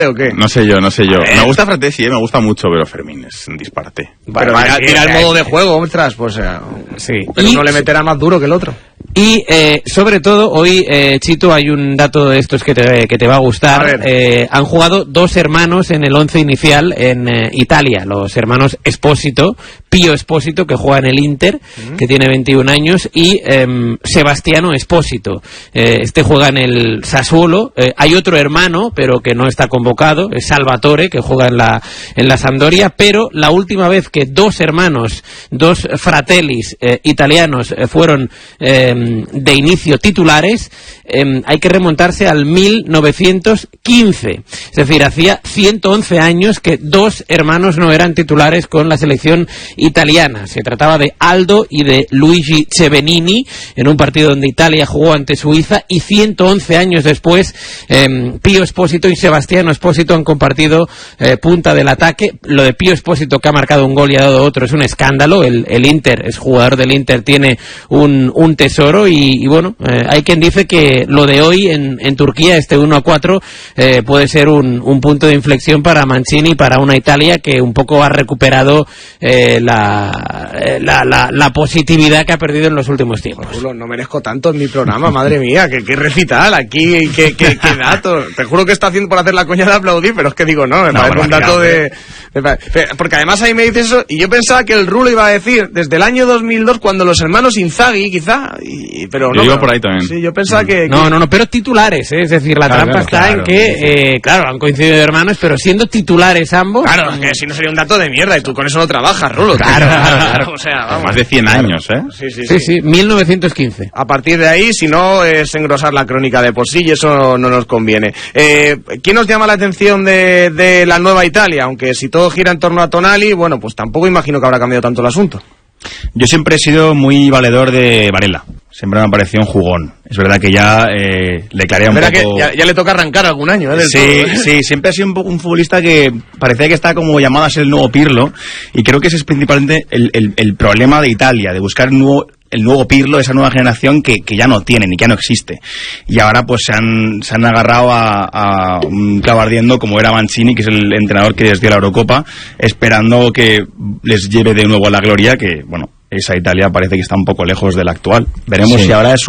¿O qué? No sé yo. Me gusta Fratesi, me gusta mucho, pero Fermín es un disparate. Pero tira el modo de juego, ostras, pues sí. Pero no le meterá más duro que el otro. Y sobre todo hoy, Chito, hay un dato de estos que te va a gustar. Han jugado 2 hermanos en el 11 inicial en Italia, los hermanos Esposito, Pío Esposito, que juega en el Inter, que tiene 21 años, y Sebastiano Esposito. Este juega en el Sassuolo. Hay otro hermano, pero que no está convocado, es Salvatore, que juega en la Sampdoria, pero la última vez que 2 hermanos, 2 fratellis italianos fueron de inicio titulares, hay que remontarse al 1915. Es decir, hacía 111 años que 2 hermanos no eran titulares con la selección italiana. Se trataba de Aldo y de Luigi Cevenini, en un partido donde Italia jugó ante Suiza, y 111 años después, Pío Esposito y Sebastiano Esposito han compartido punta del ataque. Lo de Pío Esposito, que ha marcado un gol y ha dado otro, es un escándalo. El Inter, es jugador del Inter, tiene un tesoro, y bueno, hay quien dice que lo de hoy en Turquía, este 1-4, puede ser un punto de inflexión para Mancini, para una Italia que un poco ha recuperado la positividad que ha perdido en los últimos tiempos. No merezco tanto en mi programa, madre mía, que recital aquí, que datos. Te juro que está haciendo por hacer la coña de aplaudir, pero es que digo, me parece un dato porque además ahí me dice eso, y yo pensaba que el Rulo iba a decir desde el año 2002, cuando los hermanos Inzaghi, quizá, pero no. Yo iba por ahí también. Sí, yo pensaba que... No, pero titulares, es decir, la trampa está en que, han coincidido de hermanos, pero siendo titulares ambos... Claro, es que si no sería un dato de mierda, y tú con eso no trabajas, Rulo. Claro. O sea, vamos. Más de 100 años, ¿eh? Sí, 1915. A partir de ahí, si no, es engrosar la crónica de por sí, y eso no nos conviene. ¿Quién nos llama la atención de la nueva Italia? Aunque si todo gira en torno a Tonali, bueno, pues tampoco imagino que habrá cambiado tanto el asunto. Yo siempre he sido muy valedor de Varela. Siempre me ha parecido un jugón. Es verdad que ya le clarea un poco... Que ya le toca arrancar algún año, ¿eh? Sí, siempre ha sido un futbolista que parecía que está como llamado a ser el nuevo Pirlo, y creo que ese es principalmente el problema de Italia, de buscar el nuevo Pirlo, esa nueva generación que ya no tienen y que ya no existe. Y ahora pues se han agarrado a un clavo ardiendo como era Mancini, que es el entrenador que les dio la Eurocopa, esperando que les lleve de nuevo a la gloria, que bueno, esa Italia parece que está un poco lejos de la actual. Veremos si ahora es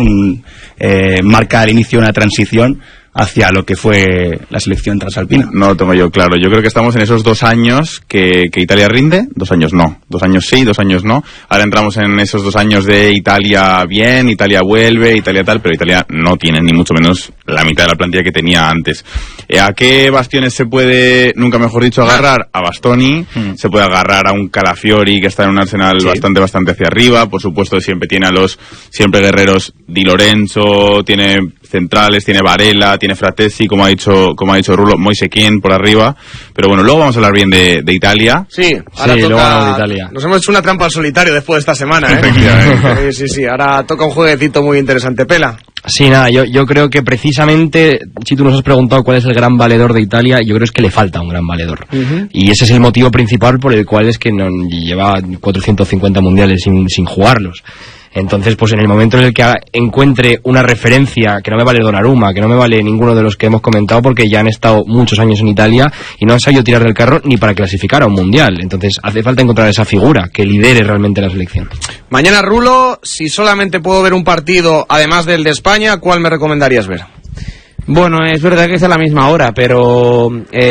marca el inicio de una transición hacia lo que fue la selección transalpina. No lo tengo yo claro. Yo creo que estamos en esos 2 años que Italia rinde, 2 años no. 2 años sí, 2 años no. Ahora entramos en esos 2 años de Italia bien, Italia vuelve, Italia tal, pero Italia no tiene ni mucho menos la mitad de la plantilla que tenía antes. ¿A qué bastiones se puede, nunca mejor dicho, agarrar? A Bastoni, se puede agarrar a un Calafiori, que está en un Arsenal bastante hacia arriba. Por supuesto, siempre tiene a los siempre guerreros Di Lorenzo, tiene centrales, tiene Varela, tiene Fratesi, como ha dicho Rulo, Moise Kean por arriba. Pero bueno, luego vamos a hablar bien de Italia. Sí, ahora toca de Italia. Nos hemos hecho una trampa al solitario después de esta semana, ¿eh? Sí, ahora toca un jueguecito muy interesante. Pela. Sí, nada, yo creo que precisamente, si tú nos has preguntado cuál es el gran valedor de Italia, yo creo es que le falta un gran valedor. Y ese es el motivo principal por el cual es que no lleva 450 mundiales sin jugarlos. Entonces, pues en el momento en el que encuentre una referencia, que no me vale Donnarumma, que no me vale ninguno de los que hemos comentado, porque ya han estado muchos años en Italia y no han sabido tirar del carro ni para clasificar a un mundial. Entonces hace falta encontrar esa figura que lidere realmente la selección. Mañana, Rulo, si solamente puedo ver un partido, además del de España, ¿cuál me recomendarías ver? Bueno, es verdad que es a la misma hora, pero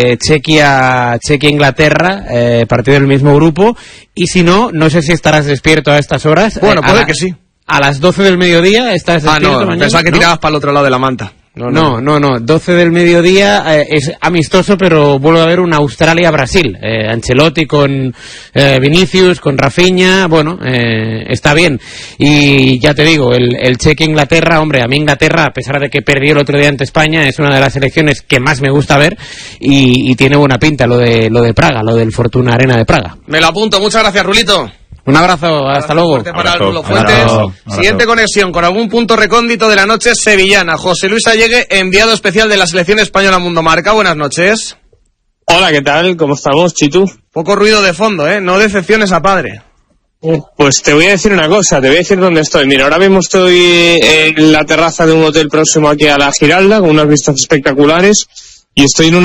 Chequia-Inglaterra, partido del mismo grupo, y si no sé si estarás despierto a estas horas. Bueno, puede que sí. A las 12 del mediodía estás despierto. No, mañana, pensaba que tirabas para el otro lado de la manta. No, 12 del mediodía, es amistoso, pero vuelve a haber un Australia-Brasil. Ancelotti con Vinicius, con Rafinha, bueno, está bien. Y ya te digo, el Chequia-Inglaterra, hombre, a mí Inglaterra, a pesar de que perdió el otro día ante España, es una de las selecciones que más me gusta ver, y tiene buena pinta lo de Praga, lo del Fortuna Arena de Praga. Me lo apunto, muchas gracias, Rulito. Un abrazo, hasta luego. Para Rulo Fuentes. Siguiente conexión con algún punto recóndito de la noche sevillana. José Luis Allegue, enviado especial de la selección española Mundo Marca. Buenas noches. Hola, ¿qué tal? ¿Cómo estamos, Chitu? Poco ruido de fondo, ¿eh? No decepciones a padre. Pues te voy a decir una cosa, te voy a decir dónde estoy. Mira, ahora mismo estoy en la terraza de un hotel próximo aquí a la Giralda, con unas vistas espectaculares, y estoy en una